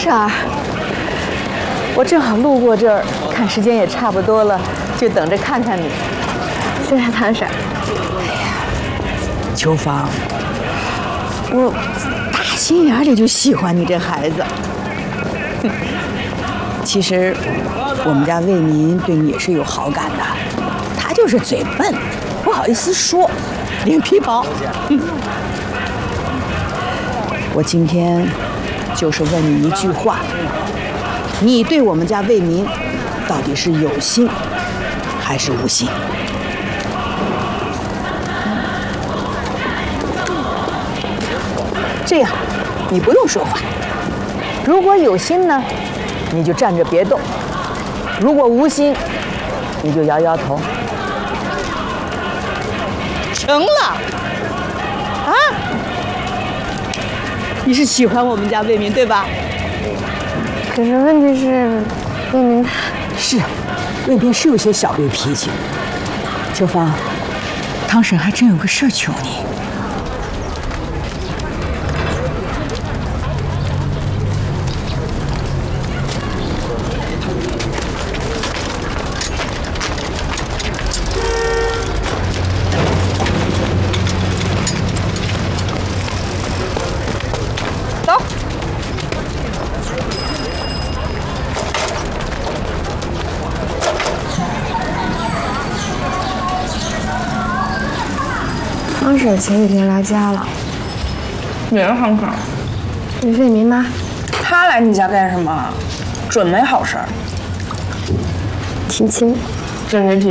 事儿，我正好路过这儿，看时间也差不多了，就等着看看你。 谢谢唐婶。 秋芳，我打心眼里就喜欢你这孩子。其实我们家魏民对你也是有好感的，他就是嘴笨，不好意思说，脸皮薄。我今天就是问你一句话，你对我们家魏民到底是有心还是无心？这样，你不用说话。如果有心呢，你就站着别动；如果无心，你就摇摇头。成了，啊？你是喜欢我们家魏民对吧？ 可是问题是，魏民他是，魏民是有些小驴脾气。秋芳，汤婶还真有个事儿求你。 汤婶前几天来家了， 哪个汤婶？ 魏民妈。 她来你家干什么？准没好事儿。 提亲。 跟谁提？